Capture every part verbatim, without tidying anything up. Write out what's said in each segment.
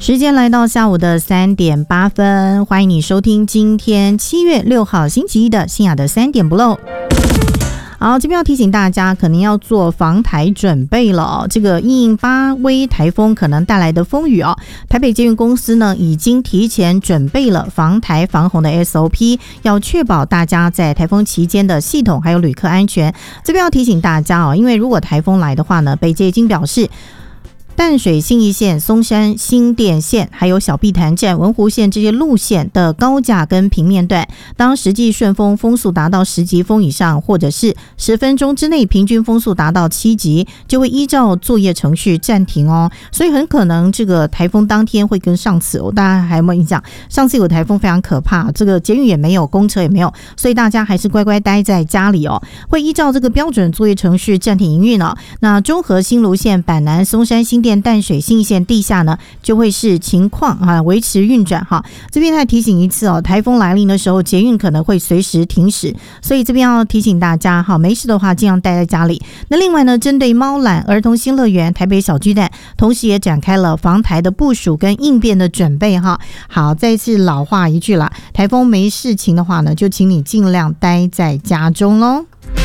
时间来到下午的三点八分，欢迎你收听今天七月六号星期一的新雅的三点不漏。好，这边要提醒大家，可能要做防台准备了哦。这个因应八威台风可能带来的风雨哦，台北捷运公司呢已经提前准备了防台防洪的 S O P， 要确保大家在台风期间的系统还有旅客安全。这边要提醒大家哦，因为如果台风来的话呢，北捷已经表示，淡水信义线、松山新店线还有小碧潭站、文湖线这些路线的高架跟平面段，当实际顺风风速达到十级风以上，或者是十分钟之内平均风速达到七级，就会依照作业程序暂停哦。所以很可能这个台风当天会跟上次哦，大家还有没有印象？上次有台风非常可怕，这个捷运也没有，公车也没有，所以大家还是乖乖待在家里哦。会依照这个标准作业程序暂停营运哦。那中和新芦线、板南、松山新店、淡水信义线地下呢，就会是情况啊维持运转哈。这边再提醒一次哦，台风来临的时候，捷运可能会随时停驶，所以这边要提醒大家哈，没事的话尽量待在家里。那另外呢，针对猫缆儿童新乐园、台北小巨蛋，同时也展开了防台的部署跟应变的准备哈。好，再一次老话一句啦，台风没事情的话呢，就请你尽量待在家中咯。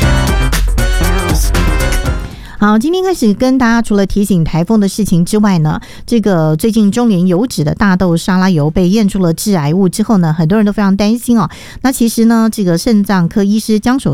好，今天开始跟大家除了提醒台风的事情之外呢，这个最近中联油脂的大豆沙拉油被验出了致癌物之后呢，很多人都非常担心哦。那其实呢，这个肾脏科医师江守